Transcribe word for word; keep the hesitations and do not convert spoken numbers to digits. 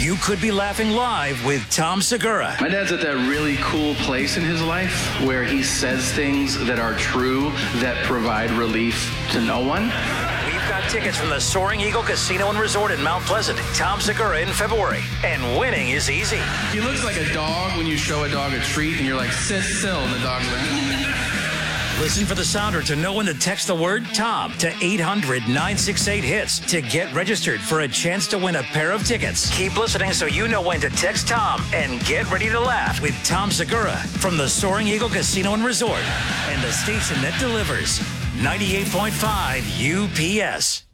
you could be laughing live with Tom Segura. My dad's at that really cool place in his life where he says things that are true that provide relief to no one. We've got tickets from the Soaring Eagle Casino and Resort in Mount Pleasant. Tom Segura in February. And winning is easy. He looks like a dog when you show a dog a treat and you're like, sit still, and the dog's like... Listen for the sounder to know when to text the word Tom to eight hundred nine six eight hits to get registered for a chance to win a pair of tickets. Keep listening so you know when to text Tom and get ready to laugh with Tom Segura from the Soaring Eagle Casino and Resort and the station that delivers ninety-eight point five U P S.